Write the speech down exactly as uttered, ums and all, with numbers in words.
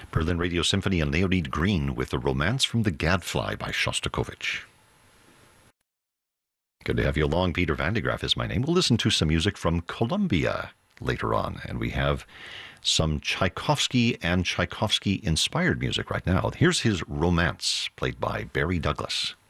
Berlin Radio Symphony and Leonid Green with the Romance from the Gadfly by Shostakovich. Good to have you along. Peter Van de Graaff is my name. We'll listen to some music from Colombia later on, and we have some Tchaikovsky and Tchaikovsky-inspired music right now. Here's his Romance, played by Barry Douglas.